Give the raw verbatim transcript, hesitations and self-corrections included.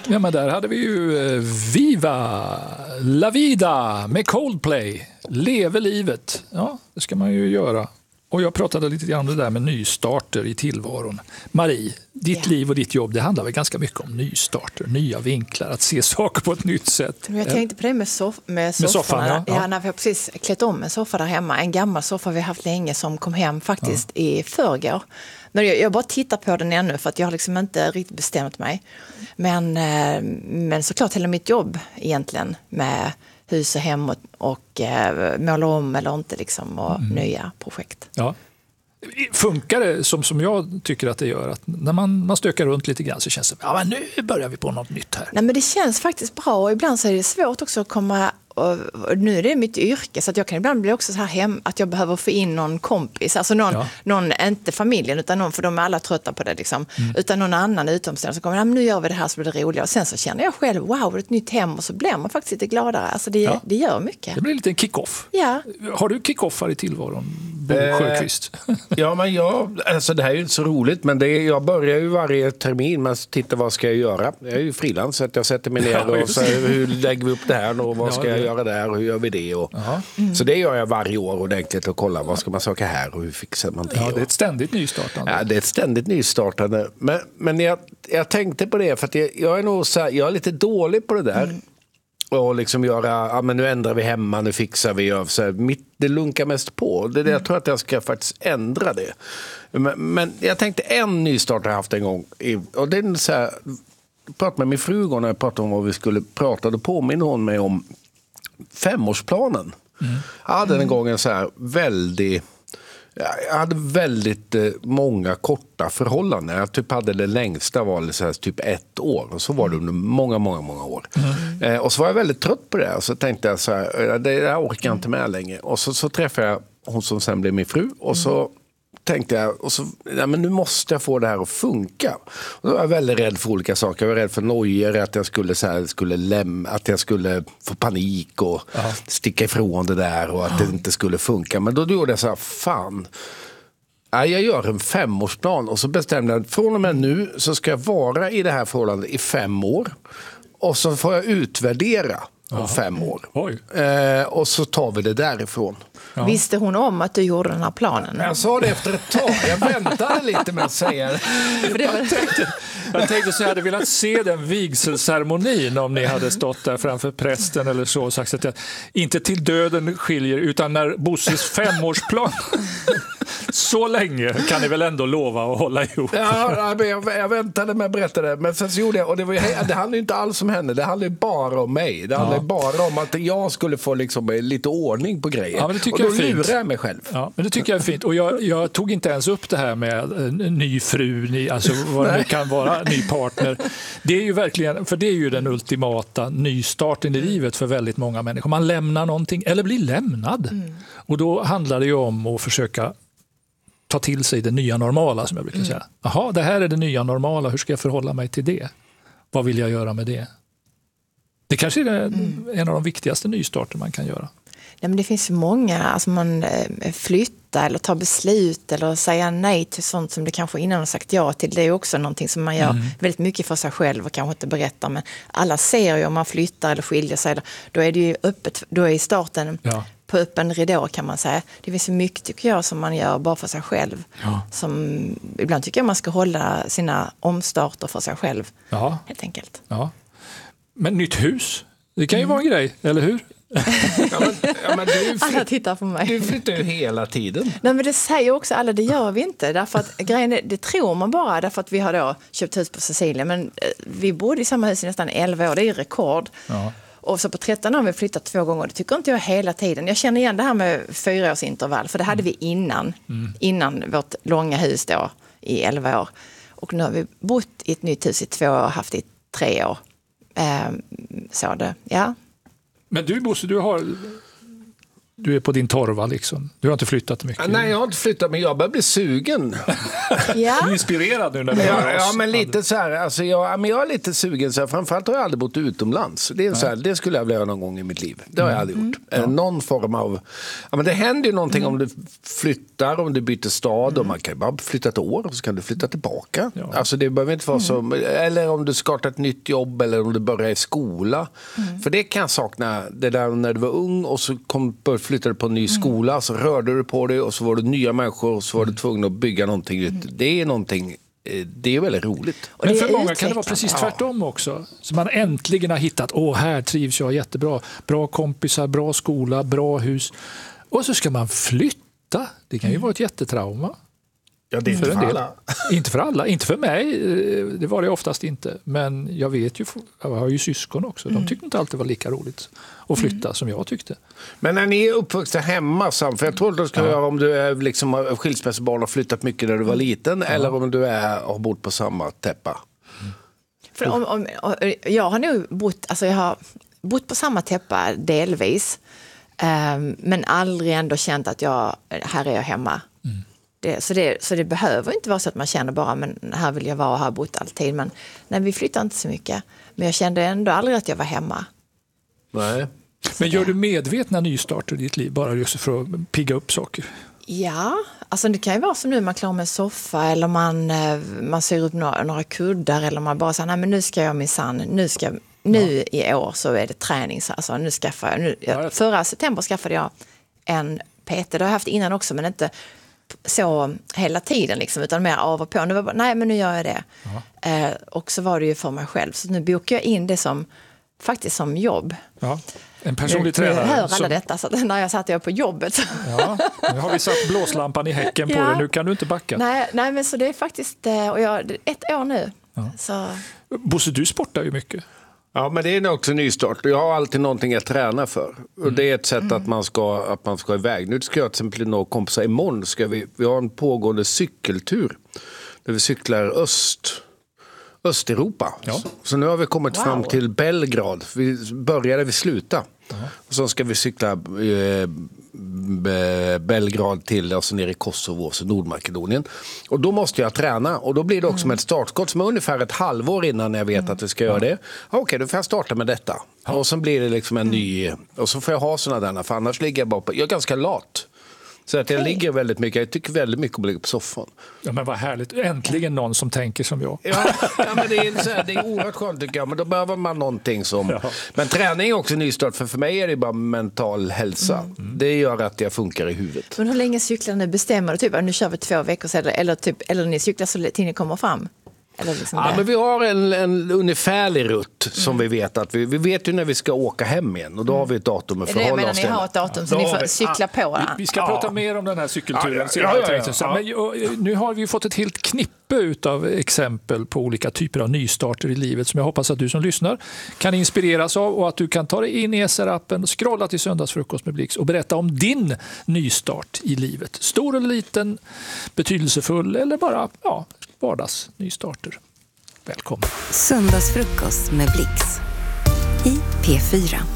Ja, men där hade vi ju eh, Viva La Vida med Coldplay. Leve livet. Ja, det ska man ju göra. Och jag pratade lite grann om det där med nystarter i tillvaron. Marie, ditt Ja. liv och ditt jobb, det handlar väl ganska mycket om nystarter, nya vinklar, att se saker på ett nytt sätt. Jag tänkte på det med, soff- med sofforna. soffan, ja. Ja, när vi har precis klätt om en soffa där hemma. En gammal soffa vi har haft länge som kom hem faktiskt ja. i förrgår. Men jag, jag bara tittar på den ännu för att jag har liksom inte riktigt bestämt mig. Men, eh, men såklart hela mitt jobb egentligen med hus och hem och, och eh, måla om eller inte liksom, och mm. nya projekt. Ja. Funkar det som, som jag tycker att det gör? Att när man, man stökar runt lite grann så känns det ja, men nu börjar vi på något nytt här. Nej, men det känns faktiskt bra och ibland så är det svårt också att komma. Och, och nu är det mitt yrke så att jag kan ibland bli också så här hem att jag behöver få in någon kompis, alltså någon, ja. någon inte familjen utan någon, för de är alla trötta på det liksom, mm. utan någon annan utomstående som kommer, ja, men nu gör vi det här så blir det roligare och sen så känner jag själv, wow, det är ett nytt hem och så blir man faktiskt lite gladare, alltså det, ja. det gör mycket. Det blir lite en kick-off. Ja. Har du kick-offar i tillvaron, Bo eh, Sjöqvist? Ja, men jag, alltså det här är ju inte så roligt, men det är, jag börjar ju varje termin med att titta vad ska jag göra. Jag är ju frilans så att jag sätter mig ner ja, och så hur lägger vi upp det här och vad ska ja, jag göra där och hur gör vi det? Och, mm. Så det gör jag varje år ordentligt och kolla vad ska man söka här och hur fixar man det? Ja, det är ett ständigt nystartande. Ja, det är ett ständigt nystartande. Men, men jag, jag tänkte på det för att jag, jag är nog så här, jag är lite dålig på det där. Mm. Och liksom göra, ja men nu ändrar vi hemma, nu fixar vi. Så här, mitt, det lunkar mest på. Det är det, jag tror att jag ska faktiskt ändra det. Men, men jag tänkte en nystart har jag haft en gång. Och det är så här, jag pratade med min fru när jag pratade om vad vi skulle prata. Då påminner hon mig om femårsplanen. Mm. Jag hade den gången så här väldigt... Jag hade väldigt eh, många korta förhållanden. Jag typ hade det längsta var så här, typ ett år. Och så var det under många, många, många år. Mm. Eh, och så var jag väldigt trött på det. Och så tänkte jag så här, det här orkar jag inte med längre. Och så, så träffade jag hon som sen blev min fru. Och så tänkte jag, och så, ja, men nu måste jag få det här att funka. Och då var jag väldigt rädd för olika saker. Jag var rädd för nojor, att jag skulle, så här, skulle lämna, att jag skulle få panik och Aha. sticka ifrån det där och att Aha. det inte skulle funka. Men då gjorde jag så här, fan, ja, jag gör en femårsplan och så bestämde jag, från och med nu så ska jag vara i det här förhållandet i fem år. Och så får jag utvärdera om Aha. fem år. Eh, och så tar vi det därifrån. Ja. Visste hon om att du gjorde den här planen? Jag sa det efter ett tag. Jag väntade lite med att säga det. Jag tänkte, jag tänkte så jag hade velat se den vigselceremonin om ni hade stått där framför prästen eller så och sagt att jag inte till döden skiljer utan när Bosses femårsplan så länge kan ni väl ändå lova att hålla ihop. Ja, jag, jag väntade med att berätta det. Men sen så gjorde jag, och det, var, det handlade inte alls om henne. Det handlade bara om mig. Det handlade ja. bara om att jag skulle få liksom lite ordning på grejer. Ja, men det tycker och då jag är fint. lurar jag mig själv. Ja, men det tycker jag är fint. Och jag, jag tog inte ens upp det här med en ny fru, ny, alltså vad det kan vara, ny partner. Det är ju verkligen, för det är ju den ultimata nystarten i livet för väldigt många människor. Man lämnar någonting, eller blir lämnad. Mm. Och då handlar det ju om att försöka ta till sig det nya normala, som jag brukar säga. Jaha, det här är det nya normala. Hur ska jag förhålla mig till det? Vad vill jag göra med det? Det kanske är mm. en av de viktigaste nystarter man kan göra. Ja, men det finns ju många, alltså man flyttar eller tar beslut eller säger nej till sånt som du kanske innan har sagt ja till. Det är också någonting som man gör mm. väldigt mycket för sig själv och kanske inte berättar. Men alla ser ju om man flyttar eller skiljer sig. Då är det ju öppet, då är i starten ja. på öppen ridå kan man säga. Det finns så mycket tycker jag som man gör bara för sig själv. Ja. Som, ibland tycker jag man ska hålla sina omstarter för sig själv. Ja. Helt enkelt. Ja. Men nytt hus, det kan ju mm. vara en grej, eller hur? ja, men, ja, men du, alla tittar på mig. Du flyttar ju hela tiden. Nej, men det säger också alla, det gör vi inte. Därför att grejen är, det tror man bara därför att vi har då köpt hus på Sicilien. Men vi bodde i samma hus i nästan elva år, det är ju rekord. Ja. Och så på tretton år har vi flyttat två gånger. Det tycker inte jag hela tiden. Jag känner igen det här med fyraårsintervall. För det hade vi innan. Mm. Innan vårt långa hus då i elva år. Och nu har vi bott i ett nytt hus i två år och haft i tre år. Ehm, så det, ja. Men du Bosse, du har du är på din torva liksom. Du har inte flyttat mycket. Nej, jag har inte flyttat, men jag börjar bli sugen. Ja. Du är inspirerad nu när vi Ja, hör oss. ja, men lite så här, alltså jag, men jag är lite sugen så här, framförallt har jag aldrig bott utomlands. Det, är så här, det skulle jag vilja göra någon gång i mitt liv. Det har jag aldrig gjort. Eh, någon form av, ja, men det händer ju någonting om du flyttar, om du byter stad, och man kan ju bara flytta ett år och så kan du flytta tillbaka. Ja. Alltså det behöver inte vara så, eller om du startar ett nytt jobb eller om du börjar i skola. För det kan jag sakna, det där när du var ung och så kom, flyttade du på en ny skola, så rörde du på dig och så var det nya människor och så var du tvungen att bygga någonting nytt. Det är någonting, det är väldigt roligt. Och Men det för är många kan det vara utvecklande. precis tvärtom också. Så man äntligen har hittat, åh här trivs jag jättebra. Bra kompisar, bra skola, bra hus. Och så ska man flytta. Det kan ju vara ett jättetrauma. Ja, det är inte För en för del. alla. Inte för alla, inte för mig. Det var det oftast inte. Men jag vet ju, jag har ju syskon också. De tyckte inte alltid det var lika roligt att flytta mm. som jag tyckte. Men när ni är uppvuxna hemma, Sam, för jag tror att du ska Ja. göra om du är liksom skilsmässobarn och flyttat mycket när du var liten, ja. eller om du är, har bott på samma täppa. För om, om, jag har nog bott, alltså jag har bott på samma täppa delvis, um, men aldrig ändå känt att jag, här är jag hemma. Mm. Det, så, det, så det behöver inte vara så att man känner bara, men här vill jag vara och har bott alltid. Men nej, vi flyttar inte så mycket. Men jag kände ändå aldrig att jag var hemma. Nej. Men gör du medvetna nystarter i ditt liv bara just för att pigga upp saker? Ja, alltså det kan ju vara som nu man klarar med en soffa eller man, man ser upp några, några kuddar eller man bara säger, nej men nu ska jag minsann, nu ska nu ja. i år så är det träning. Så alltså, nu skaffar jag, nu, jag, förra september skaffade jag en P T, det har jag haft innan också men inte så hela tiden liksom, utan mer av och på. Nu var bara, nej men nu gör jag det. Eh, och så var det ju för mig själv. Så nu bokar jag in det som faktiskt som jobb. Ja. En personlig nu, tränare. Nu hör alla som... detta, så när jag satt jag på jobbet. Ja, nu har vi satt blåslampan i häcken på ja. dig, nu kan du inte backa. Nej, nej men så det är faktiskt, och jag, ett år nu. Ja. Så. Bosse, du sportar ju mycket. Ja, men det är också en nystart. Jag har alltid någonting jag tränar för. Och det är ett sätt mm. att, man ska, att man ska iväg. Nu ska jag till exempel några kompisar imorgon. Ska vi, vi har en pågående cykeltur. Där vi cyklar öst, Östeuropa. Ja. Så, så nu har vi kommit wow. fram till Belgrad. Vi började vi sluta. Uh-huh. Och så ska vi cykla eh, Belgrad till, alltså ner i Kosovo och Nordmakedonien. Och då måste jag träna. Och då blir det också mm. med ett startskott som är ungefär ett halvår innan jag vet mm. att jag ska göra det. Okej, okay, då får jag starta med detta. Ja. Och så blir det liksom en mm. ny... Och så får jag ha sådana där, för annars ligger jag bara på... Jag är ganska lat. Så att jag okay. ligger väldigt mycket, jag tycker väldigt mycket om att ligga på soffan. Ja, men vad härligt. Äntligen någon som tänker som jag. Ja, ja men det är, så här, det är oerhört skönt tycker jag. Men då behöver man någonting som... Ja. Men träning är också en nystart. För för mig är det bara mental hälsa. Mm. Det gör att jag funkar i huvudet. Men hur länge cyklar ni? Bestämmer du? Typ, nu kör vi två veckor sedan. Eller, typ, eller ni cyklar så till ni kommer fram? Eller liksom ja, det. men vi har en, en ungefärlig rutt som mm. vi vet att vi, vi vet ju när vi ska åka hem igen och då har vi ett datum att förhålla det oss till. Ni har ett datum så ni får cykla på den. Vi, vi ska ja. prata mer om den här cykelturen ja, senare. ja, ja, ja, ja. Men ju, nu har vi fått ett helt knippe utav exempel på olika typer av nystarter i livet som jag hoppas att du som lyssnar kan inspireras av och att du kan ta dig in i S R-appen och scrolla till Söndagsfrukost med Blix och berätta om din nystart i livet. Stor eller liten, betydelsefull eller bara ja, vardags nystarter. Välkommen. Söndagsfrukost med Blix i P fyra.